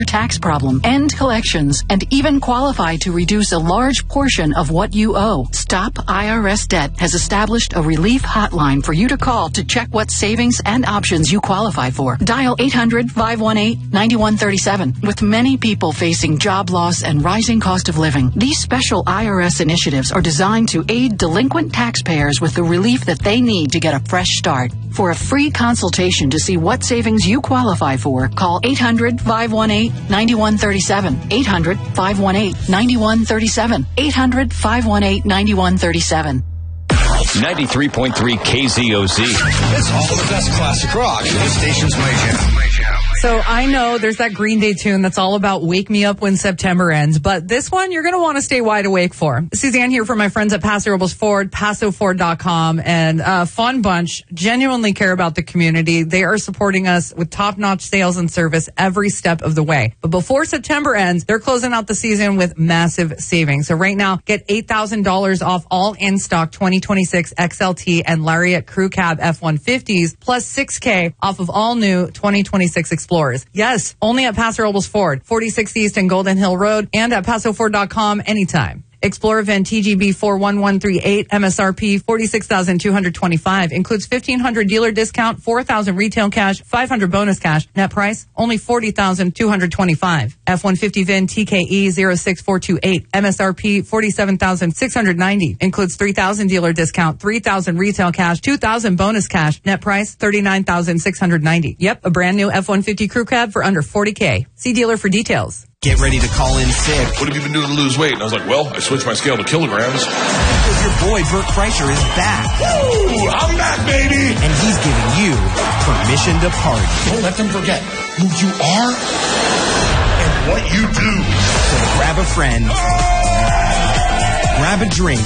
tax problem, end collections, and even qualify to reduce a large portion of what you owe. Stop IRS Debt has established a relief hotline for you to call to check what savings and options you qualify for. Dial 800-518-9137. With many people facing job loss and rising cost of living, these special IRS initiatives are designed to aid delinquent taxpayers with the relief that they need to get a fresh start. For a free consultation to see what savings you qualify for, call 800-518-9137. 800-518-9137. 800-518-9137. 93.3 KZOZ. It's all the best classic rock. This station's my jam. So I know there's that Green Day tune that's all about wake me up when September ends, but this one you're going to want to stay wide awake for. Suzanne here for my friends at Paso Robles Ford, PasoFord.com, and fun bunch, genuinely care about the community. They are supporting us with top-notch sales and service every step of the way. But before September ends, they're closing out the season with massive savings. So right now, get $8,000 off all in-stock 2026 XLT and Lariat Crew Cab F-150s, plus $6,000 off of all new 2026 Explorers. Yes, only at Paso Robles Ford, 4060 East and Golden Hill Road, and at PasoFord.com anytime. Explorer VIN TGB 41138 MSRP $46,225 includes $1,500 dealer discount, $4,000 retail cash, $500 bonus cash. Net price only $40,225. F-150 VIN TKE 06428 MSRP $47,690 includes $3,000 dealer discount, $3,000 retail cash, $2,000 bonus cash. Net price $39,690. Yep, a brand new F-150 crew cab for under $40,000. See dealer for details. Get ready to call in sick. What have you been doing to lose weight? And I was like, well, I switched my scale to kilograms. Because your boy, Bert Kreischer, is back. Woo! I'm back, baby! And he's giving you permission to party. Don't let them forget who you are and what you do. So grab a friend, grab a drink,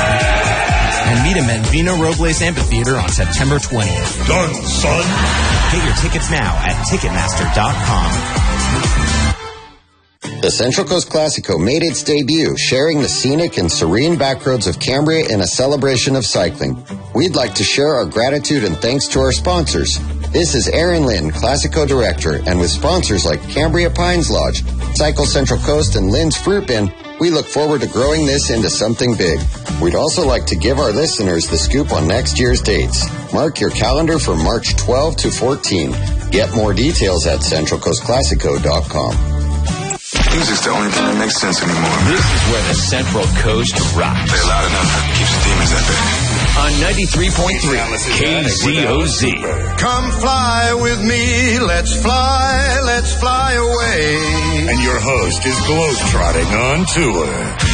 and meet him at Vino Robles Amphitheater on September 20th. Done, son. Get your tickets now at Ticketmaster.com. The Central Coast Classico made its debut, sharing the scenic and serene backroads of Cambria in a celebration of cycling. We'd like to share our gratitude and thanks to our sponsors. This is Aaron Lynn, Classico Director, and with sponsors like Cambria Pines Lodge, Cycle Central Coast, and Lynn's Fruit Bin, we look forward to growing this into something big. We'd also like to give our listeners the scoop on next year's dates. Mark your calendar for March 12 to 14. Get more details at centralcoastclassico.com. Music's the only thing that makes sense anymore. This is where the Central Coast rocks. Play loud enough, keeps the demons at bay. On 93.3 KZOZ. Come fly with me, let's fly away. And your host is globetrotting on tour.